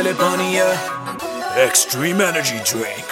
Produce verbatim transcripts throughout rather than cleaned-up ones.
Extreme energy drink.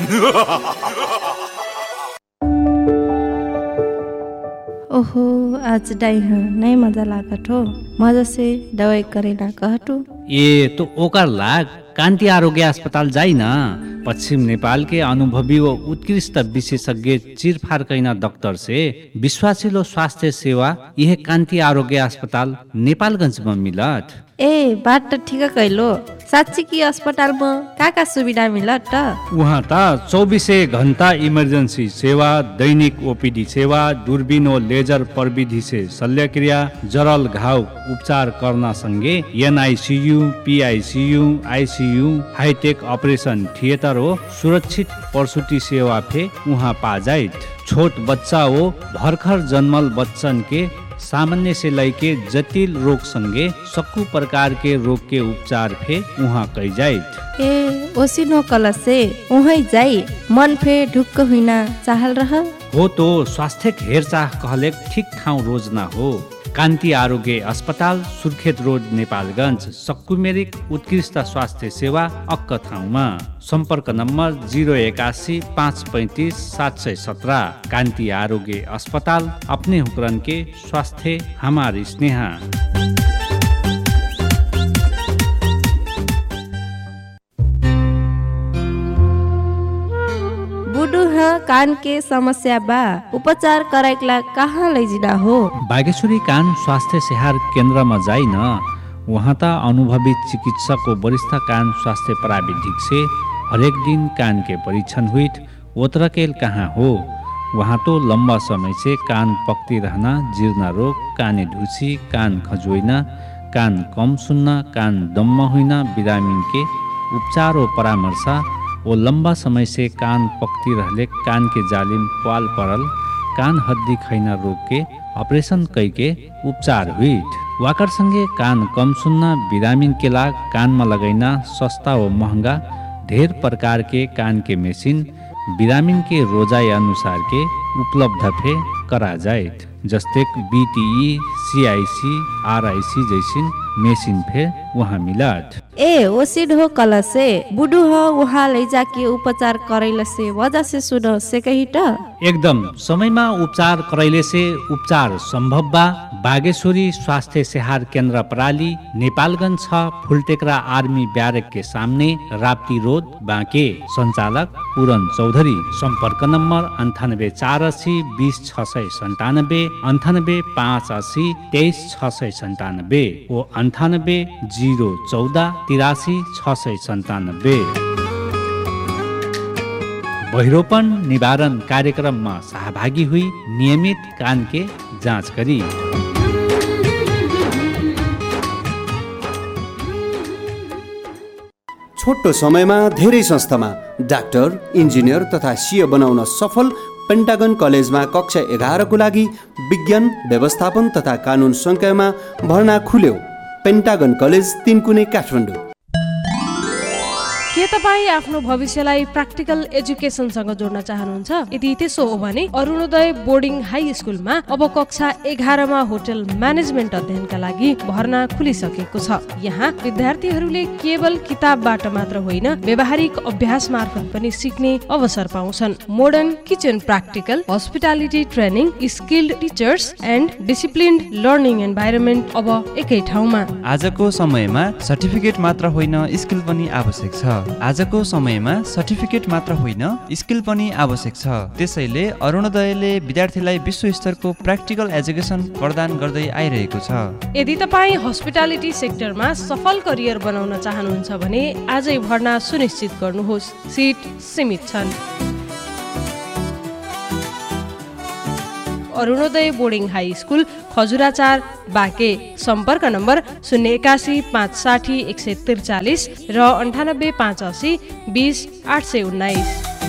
ओहो आज die हाँ नहीं मजा लागत हो मजा से दवाई करे ना कहटू ए तो ओकर लाग कान्ति आरोग्य अस्पताल जाई ना। पश्चिम नेपाल के अनुभवी व उत्कृष्ट विशेषज्ञ चिरफार कैना डॉक्टर से विश्वासिलो स्वास्थ्य सेवा यह कान्ति आरोग्य अस्पताल नेपालगंज में मिलत। ए बात तो ठीक कैलो साँच्ची की अस्पताल में का का सुविधा मिलत त वहाँ त चौबीसै घंटा इमर्जेंसी सेवा, दैनिक ओपीडी सेवा, दूरबीन और लेजर प्रविधि से शल्यक्रिया, जरल घाव उपचार करना संगे NICU, PICU, ICU, hi tech operation theatre हो सुरक्षित प्रसूति सेवा फे वहाँ पा जाए। छोट बच्चा हो भर्खर जन्मल बच्चन के सामान्य से लैके जटिल रोग संगे सक्कू प्रकार के रोग के उपचार फे वहाँ कई जाए। ए ओसिनो कल से वहीं जाई मन फे ढुक्क हुइना चाहल रह हो तो स्वास्थ्य हेरचाह कहले ठीक ठाउँ रोज ना हो। कान्ति आरोग्य अस्पताल सुर्खेत रोड नेपालगंज सक्कू मेरिक उत्कृष्ट स्वास्थ्य सेवा अक्क ठाउँमा। संपर्क नम्बर जीरो एकासी पाँच पैंतीस सात सय सत्रह। कान्ति आरोग्य अस्पताल अपने हुक्रन के स्वास्थ्य हमारी स्नेहा। बुढ़ा कान के समस्या बा उपचार कराइकला कहाँ लैजिना हो। बागेश्वरी कान स्वास्थ्य सेहार केन्द्र में जाई न। वहाँ त अनुभवी चिकित्सक को वरिष्ठ कान स्वास्थ्य प्राविधिक से हरेक दिन कान के परीक्षण हुई ओतरकेल कहाँ हो। वहाँ तो लंबा समय से कान पकती रहना, जीर्ण रोग, काने ढुसी, कान खजोइना, कान कम सुनना, कान दम्म हुइना, बिरामीन के उपचार और परामर्श वो लंबा समय से कान पकती रहले कान के जालिम पाल पड़ल, कान हड्डी खैना रोग के ऑपरेशन कई के उपचार हुई। वाकर संगे कान कम सुनना बिरामीन के लाग कान में लगैना सस्ता व महंगा ढेर प्रकार के कान के मेसिन बिरामीन के रोजाई अनुसार के उपलब्ध फे करा जाए। जस्ते बीटीई, सीआईसी, आरआईसी जैसी मेसिन फे वहाँ मिलत। ए ओसिड हो कल से बुढ़ू हो वहाँ ले जाके उपचार करैले से वजह से सुनो से कही त एकदम समय में उपचार करैले से उपचार संभव बा। बागेश्वरी स्वास्थ्य सेहार केन्द्र प्राली नेपालगंज छ फुलटेकरा आर्मी ब्यारेक के सामने राप्ती रोड बाँके। संचालक पूरन चौधरी। संपर्क नंबर अंठानब्बे चार अस्सी बीस छ सय संतानब्बे, अंठानब्बे पाँच अस्सी तेईस छ सय संतानब्बे वो अंठानब्बे जीरो चौदह तिरासी छ सय संतानब्बे। बहिरोपन निवारण कार्यक्रम में सहभागी हुई नियमित कान के जांच करी। छोटो समयमा धेरै संस्थामा डाक्टर, इन्जिनियर तथा सीए बनाउन सफल पेन्टागन कलेजमा कक्षा एघारको लागि विज्ञान, व्यवस्थापन तथा कानुन संकायमा भर्ना खुल्यो। Pentagon college Tinkune Kathmandu. के तपाईँ आफ्नो भविष्यलाई प्र्याक्टिकल एजुकेसनसँग जोड्न चाहनुहुन्छ? यदि त्यसो हो भने अरुणोदय बोर्डिङ हाई स्कुलमा अब कक्षा एघारमा होटल म्यानेजमेन्ट अध्ययनका लागि भर्ना खुलिसकेको छ। यहाँ विद्यार्थीहरूले केवल किताबबाट मात्र होइन व्यावहारिक अभ्यास मार्फत पनि सिक्ने अवसर पाउँछन्। Modern kitchen practical, hospitality training, skilled teachers and disciplined learning environment अब एकै ठाउँमा। आजको समयमा सर्टिफिकेट मात्र होइन स्किल पनि आवश्यक छ। आजको समयमा सर्टिफिकेट मात्र होइन स्किल पनि आवश्यक छ। त्यसैले अरुणोदयले विद्यार्थीलाई विश्व स्तरको प्र्याक्टिकल एजुकेसन प्रदान गर्दै आइरहेको छ। यदि तपाईँ हस्पिटालिटी सेक्टरमा सफल करियर बनाउन चाहनुहुन्छ भने आजै भर्ना सुनिश्चित गर्नुहोस्। सिट सीमित छन्। Arunoday boarding high school खजुराचार Banke. सम्पर्क नम्बर शून्य एकासी पाँच साठी एक सय त्रिचालिस र अन्ठानब्बे पाँच असी बिस आठ सय उन्नाइस।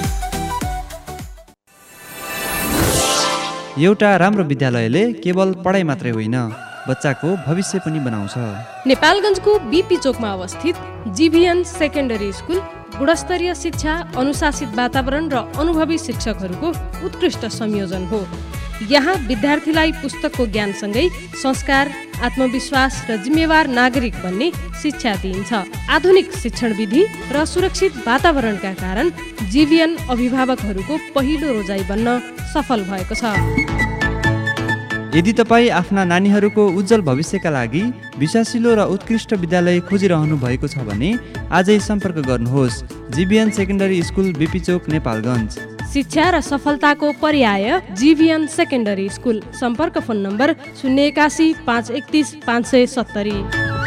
एउटा राम्रो विद्यालयले केवल पढाइ मात्रै होइन बच्चाको भविष्य पनि बनाउँछ। नेपालगञ्जको बीपी चोकमा अवस्थित जीभीएन सेकेन्डरी स्कुल गुणस्तरीय शिक्षा, अनुशासित वातावरण र अनुभवी शिक्षकहरूको उत्कृष्ट संयोजन हो। यहाँ विद्यार्थीलाई पुस्तकको ज्ञानसँगै संस्कार, आत्मविश्वास र जिम्मेवार नागरिक बन्ने शिक्षा दिइन्छ। आधुनिक शिक्षण विधि र सुरक्षित वातावरणका कारण जीवियन अभिभावकहरूको पहिलो रोजाइ बन्न सफल भएको छ। यदि तपाईँ आफ्ना नानीहरूको उज्जवल भविष्यका लागि विश्वासिलो र उत्कृष्ट विद्यालय खोजिरहनु भएको छ भने आजै सम्पर्क गर्नुहोस्। जीवियन सेकेन्डरी स्कुल बिपी चोक नेपालगञ्ज। शिक्षा र सफलताको पर्याय जीवियन सेकेन्डरी स्कुल। सम्पर्क फोन नम्बर शून्य एकासी पाँच एकतिस पाँच सय सत्तरी।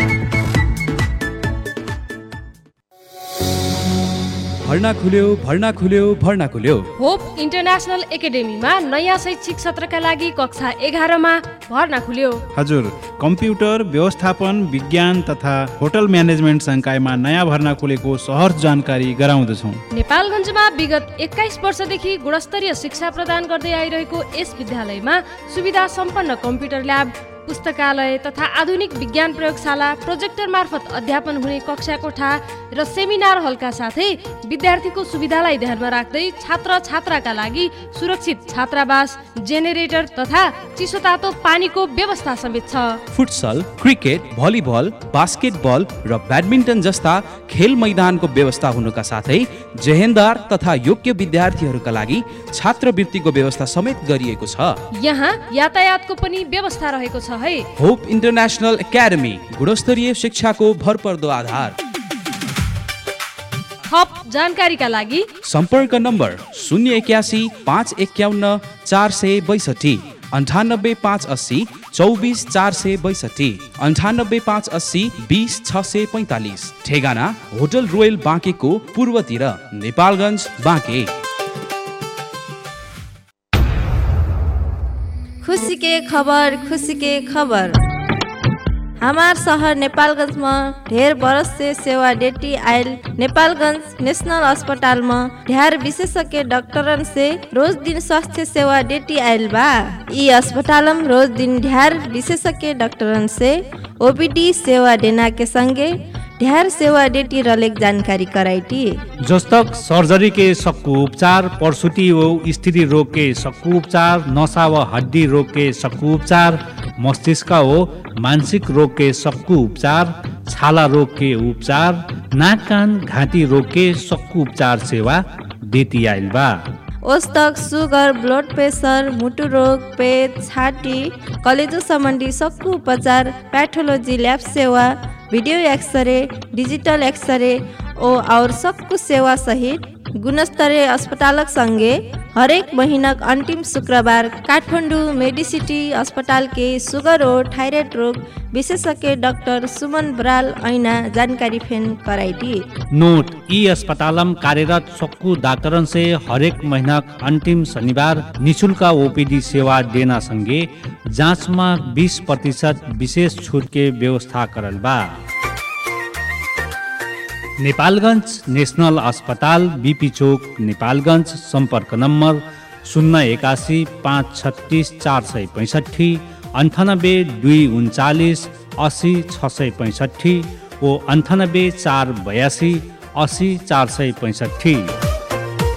भर्ना खुल्यो भर्ना खुल्यो भर्ना खुल्यो होप इन्टरनेसनल एकाडेमीमा नयाँ शैक्षिक सत्रका लागि कक्षा एघारमा भर्ना खुल्यो। हजुर, कम्प्युटर व्यवस्थापन विज्ञान तथा होटल म्यानेजमेन्ट संकायमा नयाँ भर्ना खुलेको सहर जानकारी गराउँदछौँ। नेपालगञ्जमा विगत एक्काइस वर्षदेखि गुणस्तरीय शिक्षा प्रदान गर्दै आइरहेको यस विद्यालयमा सुविधा सम्पन्न कम्प्युटर ल्याब, पुस्तकालय तथा आधुनिक विज्ञान प्रयोगशाला, प्रोजेक्टर मार्फत अध्यापन हुने कक्षा कोठा र सेमिनार हलका साथै विद्यार्थीको सुविधालाई ध्यानमा राख्दै छात्र छात्राका लागि सुरक्षित छात्रावास, जेनेरेटर तथा चिसो तातो पानीको व्यवस्था समेत छ। फुटसल, क्रिकेट, भलिबल, बास्केटबल र ब्याडमिन्टन जस्ता खेल मैदानको व्यवस्था हुनुका साथै जेहेन्दार तथा योग्य विद्यार्थीहरूका लागि छात्रवृत्तिको व्यवस्था समेत गरिएको छ। यहाँ यातायातको पनि व्यवस्था रहेको छ है। होप इन्टरनेसनल एकाडेमी, गुणस्तरीय शिक्षाको भरपर्दो आधार। थप जानकारीका लागि सम्पर्क नम्बर शून्य एकासी पाँच एकाउन्न चार सय बैसठी, अन्ठानब्बे पाँच अस्सी चौबिस चार सय बैसठी, अन्ठानब्बे पाँच अस्सी बिस छ सय पैँतालिस। ठेगाना होटल रोयल बाँकेको पूर्वतिर, नेपालगञ्ज बाँके। खुशी के खबर, खुशी के खबर। हमार शहर नेपालगंज में ढेर बरस से सेवा देती आयल नेपालगंज नेशनल अस्पताल में ढेर विशेषज्ञ डॉक्टरन से रोज दिन स्वास्थ्य सेवा देती आयल बा। ई अस्पताल में रोज दिन ढेर विशेषज्ञ डॉक्टरन से ओपीडी सेवा देना के संगे ढेर सेवा देती रलेक जानकारी कराईटी। जस्तक सर्जरी के सक्कु उपचार, प्रसूति व स्त्री रोग के सक्कु उपचार, नसा व हड्डी रोग के सक्कु उपचार, मस्तिष्क व मानसिक रोग के सक्कु उपचार, छाला रोग के उपचार, नाक कान घाँटी रोग के सक्कु उपचार सेवा देती आइल बा। औस्तक सुगर, ब्लड प्रेशर, मुटु रोग, पेट, छाती, कलेजो सम्बन्धी सक्कु उपचार, पैथोलॉजी लैब सेवा, वीडियो एक्सरे, डिजिटल एक्सरे और सक्कु सेवा सहित गुणस्तरीय अस्पतालक संगे हरेक महीनाक अंतिम शुक्रबार काठमाडौँ मेडिसिटी अस्पताल के सुगर और थायराइड रोग विशेषज्ञ डॉक्टर सुमन बराल ऐना जानकारी फेन कराईटी। नोट, ई अस्पतालम कार्यरत सक्कु डाक्टरन से हरेक महीना अंतिम शनिवार निःशुल्क ओपीडी सेवा देना संगे जाँच में बीस प्रतिशत विशेष छूट के व्यवस्था करल बा। नेपालगञ्ज नेशनल अस्पताल बीपी चोक नेपालगञ्ज। सम्पर्क नम्बर शून्य एकासी पाँच छत्तिस चार सय पैँसठी, अन्ठानब्बे दुई उन्चालिस असी छ सय पैँसठी ओ अन्ठानब्बे चार बयासी असी चार सय पैँसठी।